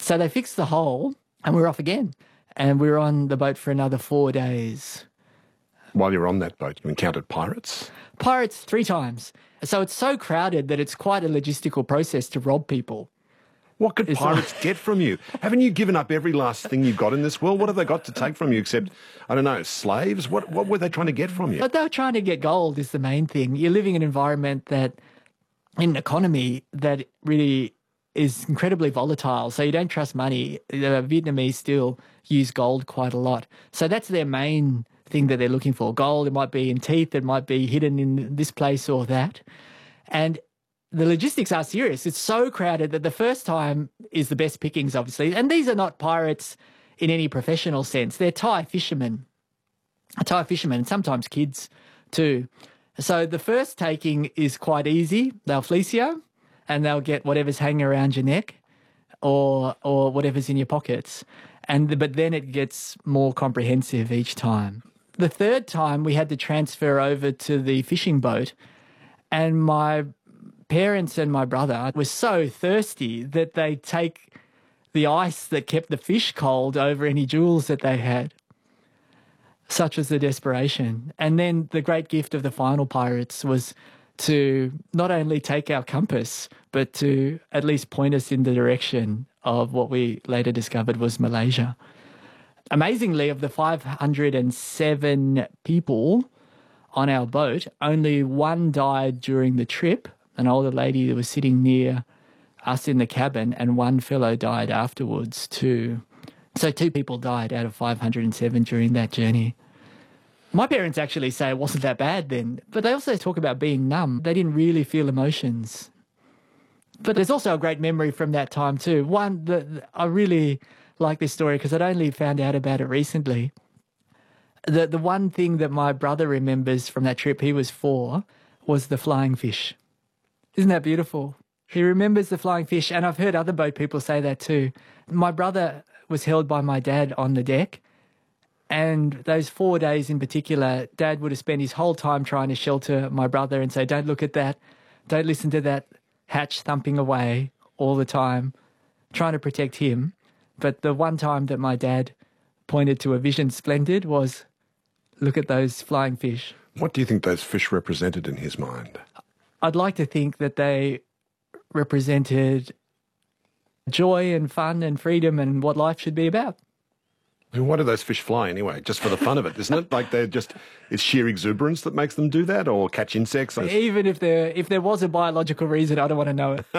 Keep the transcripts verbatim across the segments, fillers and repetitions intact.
So they fixed the hole and we were off again. And we were on the boat for another four days. While you were on that boat, you encountered pirates? Pirates three times. So it's so crowded that it's quite a logistical process to rob people. What could pirates get from you? Haven't you given up every last thing you've got in this world? What have they got to take from you except, I don't know, slaves? What what were they trying to get from you? But they were trying to get gold is the main thing. You're living in an environment that, in an economy that really is incredibly volatile. So you don't trust money. The Vietnamese still use gold quite a lot. So that's their main thing that they're looking for. Gold, it might be in teeth, it might be hidden in this place or that. And the logistics are serious. It's so crowded that the first time is the best pickings, obviously. And these are not pirates in any professional sense. They're Thai fishermen, Thai fishermen, and sometimes kids too. So the first taking is quite easy. They'll fleece you and they'll get whatever's hanging around your neck or or whatever's in your pockets. And but then it gets more comprehensive each time. The third time we had to transfer over to the fishing boat, and my parents and my brother were so thirsty that they take the ice that kept the fish cold over any jewels that they had. Such was the desperation. And then the great gift of the final pirates was to not only take our compass, but to at least point us in the direction of what we later discovered was Malaysia. Amazingly, of the five hundred seven people on our boat, only one died during the trip, an older lady that was sitting near us in the cabin, and one fellow died afterwards too. So two people died out of five hundred seven during that journey. My parents actually say it wasn't that bad then, but they also talk about being numb. They didn't really feel emotions. But there's also a great memory from that time too. One, that I really like this story because I'd only found out about it recently. The the one thing that my brother remembers from that trip, he was four, was the flying fish. Isn't that beautiful? He remembers the flying fish, and I've heard other boat people say that too. My brother was held by my dad on the deck, and those four days in particular, Dad would have spent his whole time trying to shelter my brother and say, don't look at that, don't listen to that hatch thumping away all the time, trying to protect him. But the one time that my dad pointed to a vision splendid was, look at those flying fish. What do you think those fish represented in his mind? I'd like to think that they represented joy and fun and freedom and what life should be about. And why do those fish fly anyway? Just for the fun of it, isn't it? Like they're just, it's sheer exuberance that makes them do that, or catch insects? Even if there, if there was a biological reason, I don't want to know it.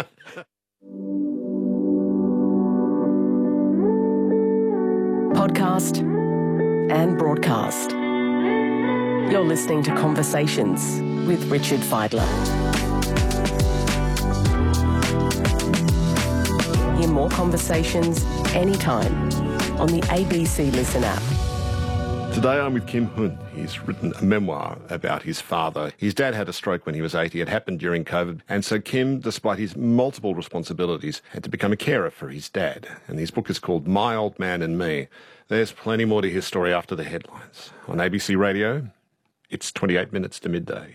Podcast and broadcast. You're listening to Conversations with Richard Fidler. Hear more conversations anytime on the A B C Listen app. Today I'm with Kim Hun. He's written a memoir about his father. His dad had a stroke when he was eighty. It happened during COVID. And so Kim, despite his multiple responsibilities, had to become a carer for his dad. And his book is called My Old Man and Me. There's plenty more to his story after the headlines. On A B C Radio, it's twenty-eight minutes to midday.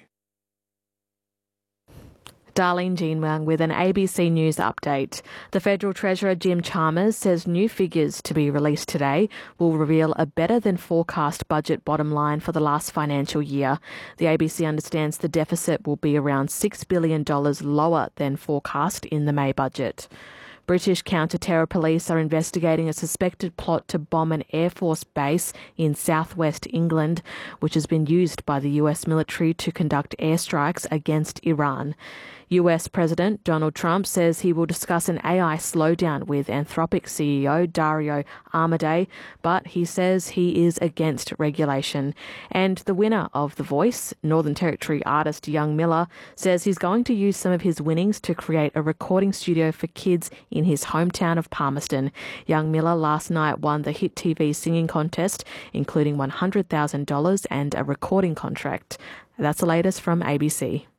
Darlene Jean Wang with an A B C News update. The Federal Treasurer Jim Chalmers says new figures to be released today will reveal a better than forecast budget bottom line for the last financial year. The A B C understands the deficit will be around six billion dollars lower than forecast in the May budget. British counter-terror police are investigating a suspected plot to bomb an Air Force base in southwest England, which has been used by the U S military to conduct airstrikes against Iran. U S President Donald Trump says he will discuss an A I slowdown with Anthropic C E O Dario Amodei, but he says he is against regulation. And the winner of The Voice, Northern Territory artist Young Miller, says he's going to use some of his winnings to create a recording studio for kids in his hometown of Palmerston. Young Miller last night won the Hit T V singing contest, including one hundred thousand dollars and a recording contract. That's the latest from A B C.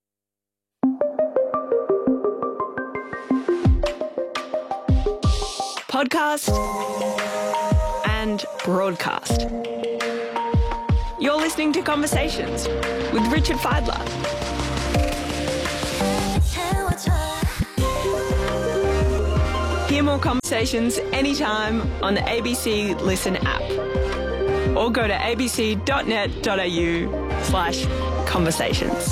Podcast and broadcast. You're listening to Conversations with Richard Fidler. Hear more Conversations anytime on the A B C Listen app. Or go to abc.net.au slash conversations.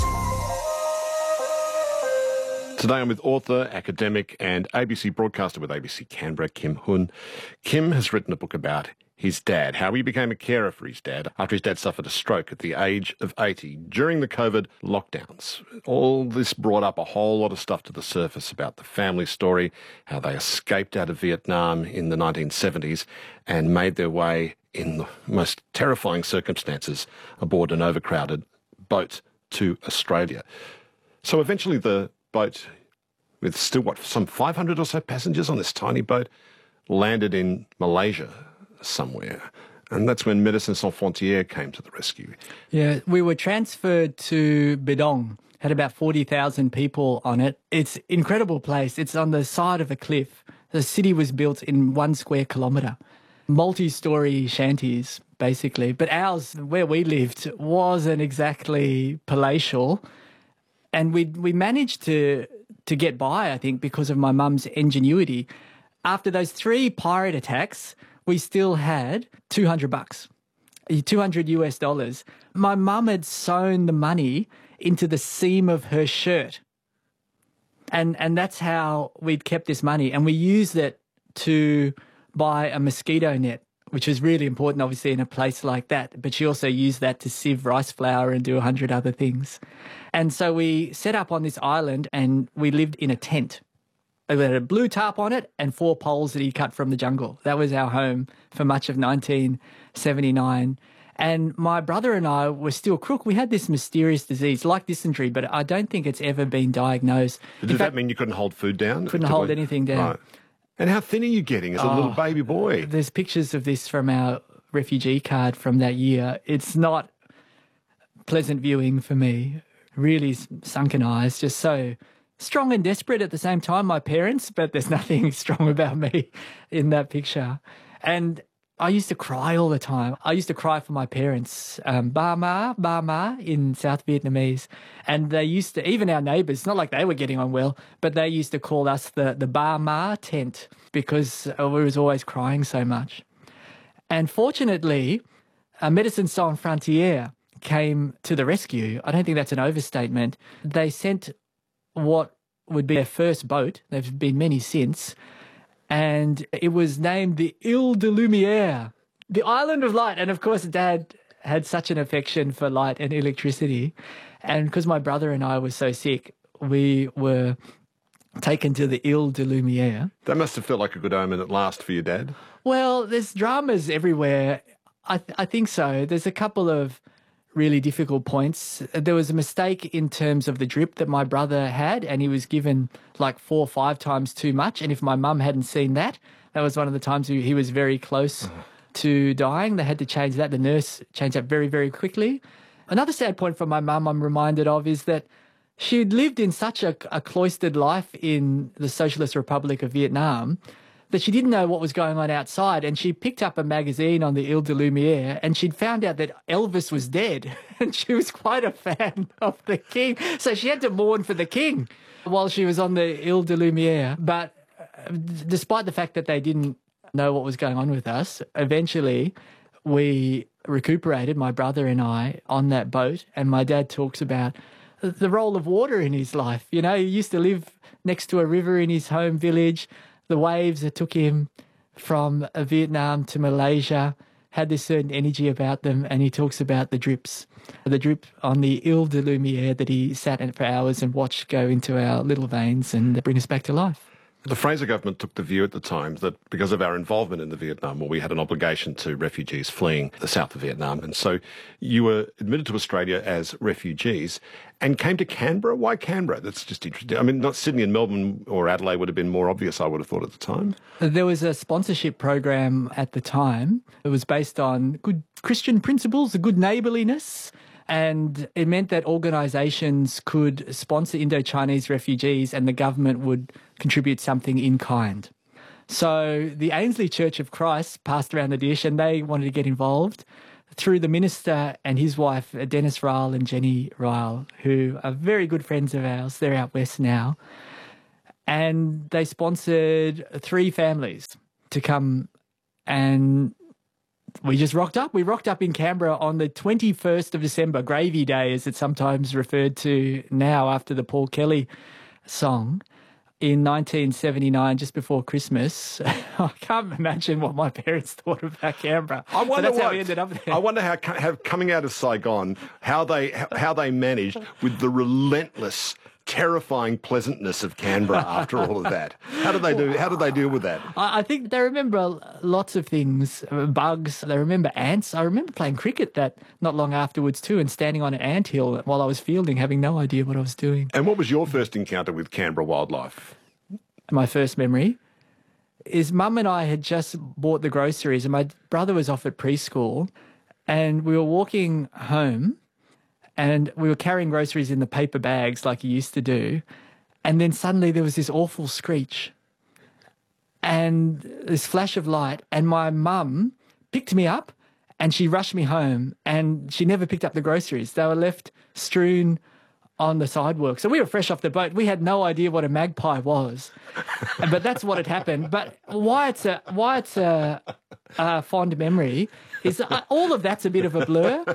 Today I'm with author, academic and A B C broadcaster with A B C Canberra, Kim Hun. Kim has written a book about his dad, how he became a carer for his dad after his dad suffered a stroke at the age of eighty during the COVID lockdowns. All this brought up a whole lot of stuff to the surface about the family story, how they escaped out of Vietnam in the nineteen seventies and made their way in the most terrifying circumstances aboard an overcrowded boat to Australia. So eventually the boat, with still, what, some five hundred or so passengers on this tiny boat, landed in Malaysia somewhere. And that's when Médecins Sans Frontières came to the rescue. Yeah, we were transferred to Bedong, had about forty thousand people on it. It's an incredible place. It's on the side of a cliff. The city was built in one square kilometre. Multi-storey shanties, basically. But ours, where we lived, wasn't exactly palatial. And we we managed to to get by, I think, because of my mum's ingenuity. After those three pirate attacks, we still had two hundred bucks, two hundred US dollars. My mum had sewn the money into the seam of her shirt. And and that's how we'd kept this money. And we used it to buy a mosquito net, which was really important, obviously, in a place like that. But she also used that to sieve rice flour and do a hundred other things. And so we set up on this island and we lived in a tent. It had a blue tarp on it and four poles that he cut from the jungle. That was our home for much of nineteen seventy-nine. And my brother and I were still crook. We had this mysterious disease like dysentery, but I don't think it's ever been diagnosed. Did In that fact, mean you couldn't hold food down? couldn't hold anything down. Right. And how thin are you getting as a Oh, little baby boy? There's pictures of this from our refugee card from that year. It's not pleasant viewing for me. Really sunken eyes, just so strong and desperate at the same time, my parents, but there's nothing strong about me in that picture. And I used to cry all the time. I used to cry for my parents, um, ba ma, ba ma in South Vietnamese. And they used to, even our neighbours, not like they were getting on well, but they used to call us the, the ba ma tent because we was always crying so much. And fortunately, uh, Médecins Sans Frontières came to the rescue. I don't think that's an overstatement. They sent what would be their first boat. There's been many since. And it was named the Ile de Lumière, the Island of Light. And of course, Dad had such an affection for light and electricity. And because my brother and I were so sick, we were taken to the Ile de Lumière. That must have felt like a good omen at last for your dad. Well, there's dramas everywhere. I, th- I think so. There's a couple of really difficult points. There was a mistake in terms of the drip that my brother had, and he was given like four or five times too much. And if my mum hadn't seen that, that was one of the times he, he was very close to dying. They had to change that. The nurse changed that very, very quickly. Another sad point from my mum I'm reminded of is that she'd lived in such a, a cloistered life in the Socialist Republic of Vietnam that she didn't know what was going on outside, and she picked up a magazine on the Ile de Lumière and she'd found out that Elvis was dead and she was quite a fan of the king. So she had to mourn for the king while she was on the Ile de Lumière. But despite the fact that they didn't know what was going on with us, eventually we recuperated, my brother and I, on that boat, and my dad talks about the role of water in his life. You know, he used to live next to a river in his home village. The waves that took him from Vietnam to Malaysia had this certain energy about them, and he talks about the drips, the drip on the Ile de Lumière that he sat in for hours and watched go into our little veins and bring us back to life. The Fraser government took the view at the time that because of our involvement in the Vietnam War, we had an obligation to refugees fleeing the south of Vietnam. And so you were admitted to Australia as refugees and came to Canberra. Why Canberra? That's just interesting. I mean, not Sydney and Melbourne or Adelaide would have been more obvious, I would have thought at the time. There was a sponsorship program at the time. It was based on good Christian principles, good neighbourliness. And it meant that organisations could sponsor Indo-Chinese refugees and the government would contribute something in kind. So the Ainslie Church of Christ passed around the dish and they wanted to get involved through the minister and his wife, Dennis Ryle and Jenny Ryle, who are very good friends of ours. They're out west now. And they sponsored three families to come, and we just rocked up. We rocked up in Canberra on the twenty-first of December, Gravy Day, as it's sometimes referred to now after the Paul Kelly song, in nineteen seventy-nine, just before Christmas. I can't imagine what my parents thought about Canberra. I wonder that's what, how we ended up there. I wonder how, how coming out of Saigon, how they how they managed with the relentless, terrifying pleasantness of Canberra after all of that. How did they do? How did they deal with that? I I think they remember lots of things, uh, bugs. They remember ants. I remember playing cricket that not long afterwards too, and standing on an anthill while I was fielding, having no idea what I was doing. And what was your first encounter with Canberra wildlife? My first memory is Mum and I had just bought the groceries, and my brother was off at preschool, and we were walking home, and we were carrying groceries in the paper bags like you used to do, and then suddenly there was this awful screech and this flash of light, and my mum picked me up and she rushed me home, and she never picked up the groceries. They were left strewn on the sidewalk. So we were fresh off the boat. We had no idea what a magpie was, but that's what had happened. But why it's a why it's a, a fond memory is uh, all of that's a bit of a blur.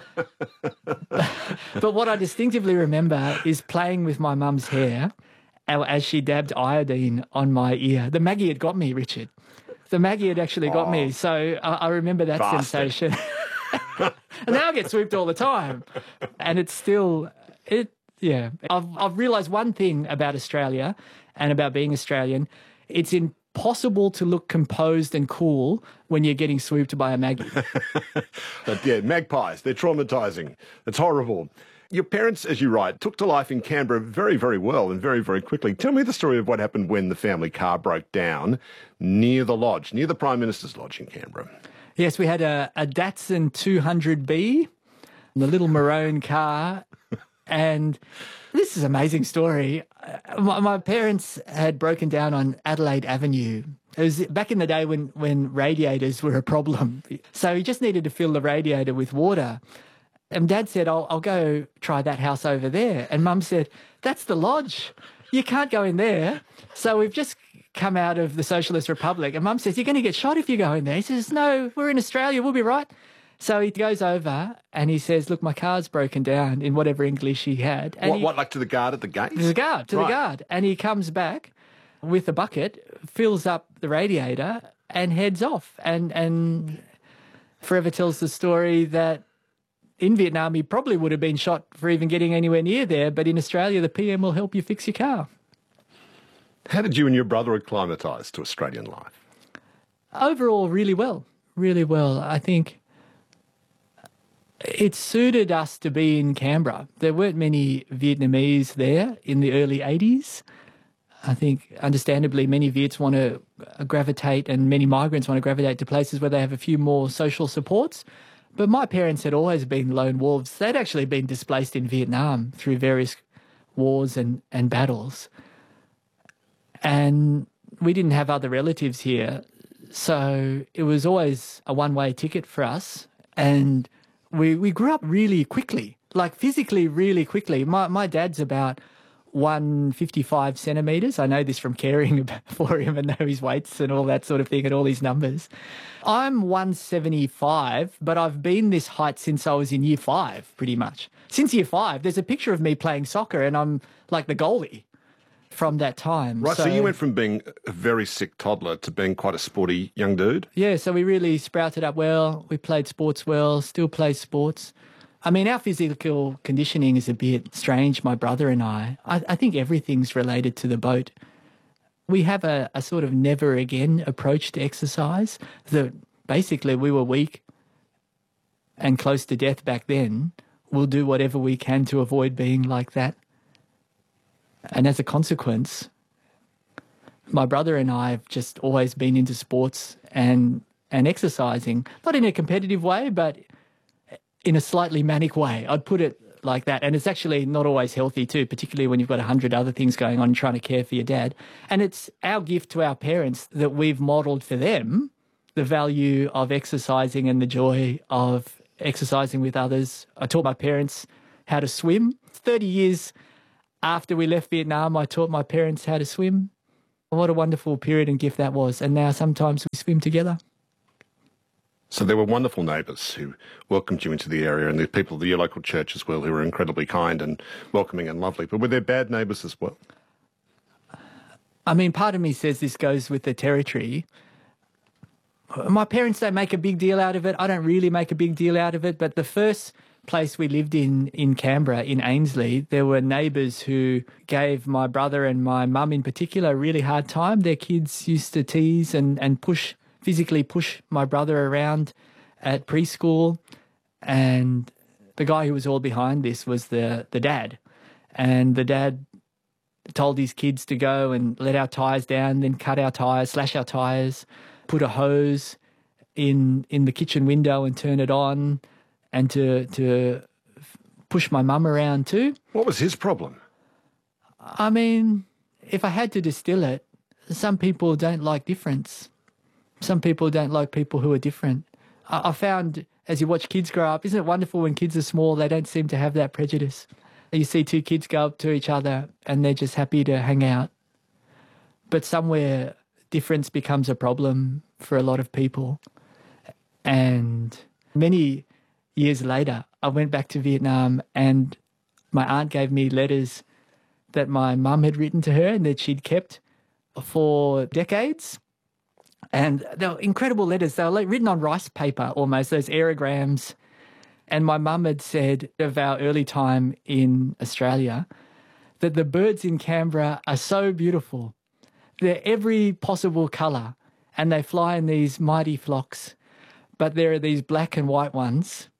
But what I distinctively remember is playing with my mum's hair as she dabbed iodine on my ear. The Maggie had got me, Richard. The Maggie had actually got oh, me. So I, I remember that bastard. sensation. And now I get swooped all the time, and it's still it. Yeah, I've I've realised one thing about Australia and about being Australian. It's impossible to look composed and cool when you're getting swooped by a Maggie. But yeah, magpies, they're traumatising. It's horrible. Your parents, as you write, took to life in Canberra very, very well and very, very quickly. Tell me the story of what happened when the family car broke down near the lodge, near the Prime Minister's lodge in Canberra. Yes, we had a, a Datsun two hundred B, the little maroon car. And this is an amazing story. My, my parents had broken down on Adelaide Avenue. It was back in the day when, when radiators were a problem. So he just needed to fill the radiator with water. And Dad said, I'll, I'll go try that house over there. And Mum said, that's the lodge. You can't go in there. So we've just come out of the Socialist Republic. And Mum says, you're going to get shot if you go in there. He says, no, we're in Australia. We'll be right. So he goes over and he says, look, my car's broken down, in whatever English he had. And what, he, what, like to the guard at the gate? To the guard, to right. the guard. And he comes back with a bucket, fills up the radiator and heads off. And, and forever tells the story that in Vietnam he probably would have been shot for even getting anywhere near there, but in Australia the P M will help you fix your car. How did you and your brother acclimatise to Australian life? Overall, really well, really well. I think it suited us to be in Canberra. There weren't many Vietnamese there in the early eighties. I think, understandably, many Viets want to gravitate, and many migrants want to gravitate to places where they have a few more social supports. But my parents had always been lone wolves. They'd actually been displaced in Vietnam through various wars and, and battles. And we didn't have other relatives here. So it was always a one-way ticket for us. And we we grew up really quickly, like physically really quickly. My my dad's about one fifty-five centimetres. I know this from caring for him and know his weights and all that sort of thing and all his numbers. I'm one seventy-five, but I've been this height since I was in year five, pretty much. Since year five, there's a picture of me playing soccer and I'm like the goalie from that time. Right, so, so you went from being a very sick toddler to being quite a sporty young dude? Yeah, so we really sprouted up well. We played sports well, still play sports. I mean, our physical conditioning is a bit strange, my brother and I. I, I think everything's related to the boat. We have a, a sort of never again approach to exercise. That basically we were weak and close to death back then. We'll do whatever we can to avoid being like that. And as a consequence, my brother and I have just always been into sports and and exercising, not in a competitive way, but in a slightly manic way. I'd put it like that. And it's actually not always healthy too, particularly when you've got a hundred other things going on and trying to care for your dad. And it's our gift to our parents that we've modelled for them the value of exercising and the joy of exercising with others. I taught my parents how to swim. thirty years after we left Vietnam, I taught my parents how to swim. What a wonderful period and gift that was. And now sometimes we swim together. So there were wonderful neighbours who welcomed you into the area, and the people of your local church as well, who were incredibly kind and welcoming and lovely. But were there bad neighbours as well? I mean, part of me says this goes with the territory. My parents don't make a big deal out of it. I don't really make a big deal out of it. But the first place we lived in, in Canberra, in Ainslie, there were neighbours who gave my brother and my mum in particular a really hard time. Their kids used to tease and, and push, physically push my brother around at preschool. And the guy who was all behind this was the, the dad. And the dad told his kids to go and let our tyres down, then cut our tyres, slash our tyres, put a hose in in the kitchen window and turn it on, and to to push my mum around too. What was his problem? I mean, if I had to distill it, some people don't like difference. Some people don't like people who are different. I, I found, as you watch kids grow up, isn't it wonderful when kids are small, they don't seem to have that prejudice. You see two kids go up to each other and they're just happy to hang out. But somewhere difference becomes a problem for a lot of people. And many years later, I went back to Vietnam and my aunt gave me letters that my mum had written to her and that she'd kept for decades. And they were incredible letters. They were like written on rice paper almost, those aerograms. And my mum had said of our early time in Australia that the birds in Canberra are so beautiful. They're every possible colour and they fly in these mighty flocks. But there are these black and white ones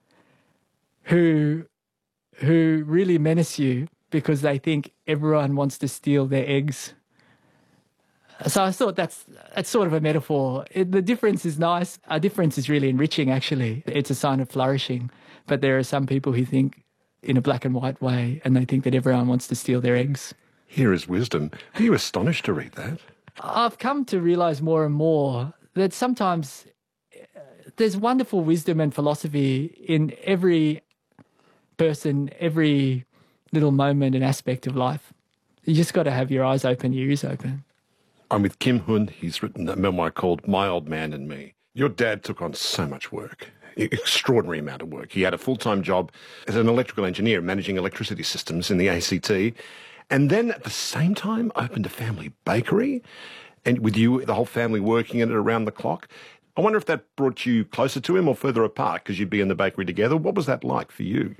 who, who really menace you because they think everyone wants to steal their eggs. So I thought that's that's sort of a metaphor. It, the difference is nice. Our difference is really enriching, actually. It's a sign of flourishing. But there are some people who think in a black and white way and they think that everyone wants to steal their eggs. Here is wisdom. Are you astonished to read that? I've come to realise more and more that sometimes there's wonderful wisdom and philosophy in every person, every little moment and aspect of life. You just got to have your eyes open, your ears open. I'm with Kim Hun. He's written a memoir called My Old Man and Me. Your dad took on so much work, extraordinary amount of work. He had a full-time job as an electrical engineer managing electricity systems in the A C T, and then at the same time opened a family bakery, and with you, the whole family working in it around the clock. I wonder if that brought you closer to him or further apart because you'd be in the bakery together. What was that like for you?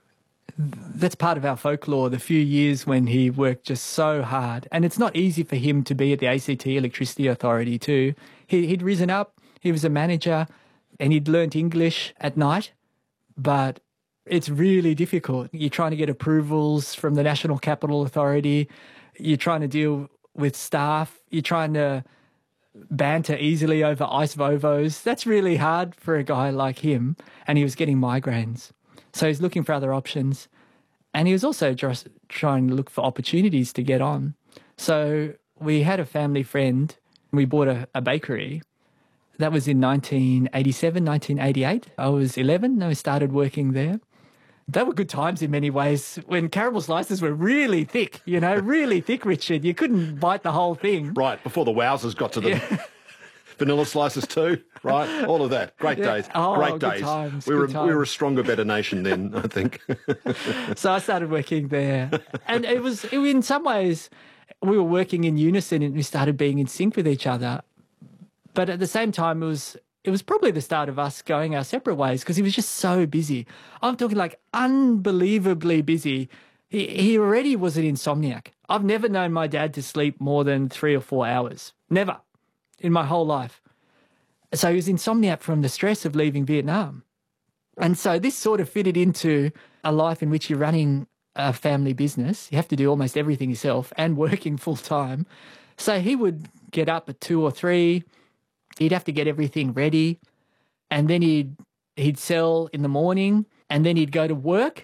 That's part of our folklore, the few years when he worked just so hard. And it's not easy for him to be at the A C T Electricity Authority too. He, he'd risen up, he was a manager, and he'd learnt English at night, but it's really difficult. You're trying to get approvals from the National Capital Authority, you're trying to deal with staff, you're trying to banter easily over ice vovos. That's really hard for a guy like him, and he was getting migraines. So he's looking for other options. And he was also just trying to look for opportunities to get on. So we had a family friend. We bought a, a bakery. That was in nineteen eighty-seven, nineteen eighty-eight. I was eleven and I started working there. They were good times in many ways when caramel slices were really thick, you know, really thick, Richard. You couldn't bite the whole thing. Right, before the wowzers got to them. Yeah. Vanilla slices too, right? All of that. Great Yeah. days. Oh, Great good days. times, we, good were, we were a times. stronger, better nation then, I think. So I started working there. And it was, it, in some ways, we were working in unison and we started being in sync with each other. But at the same time, it was it was probably the start of us going our separate ways because he was just so busy. I'm talking like unbelievably busy. He, he already was an insomniac. I've never known my dad to sleep more than three or four hours. Never in my whole life. So he was insomniac from the stress of leaving Vietnam. And so this sort of fitted into a life in which you're running a family business. You have to do almost everything yourself and working full time. So he would get up at two or three. He'd have to get everything ready. And then he'd, he'd sell in the morning. And then he'd go to work.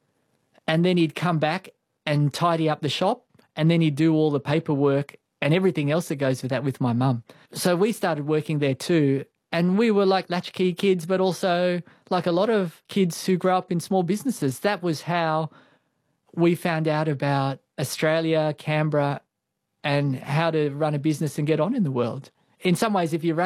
And then he'd come back and tidy up the shop. And then he'd do all the paperwork and everything else that goes with that with my mum. So we started working there too. And we were like latchkey kids, but also like a lot of kids who grow up in small businesses. That was how we found out about Australia, Canberra, and how to run a business and get on in the world. In some ways, if you run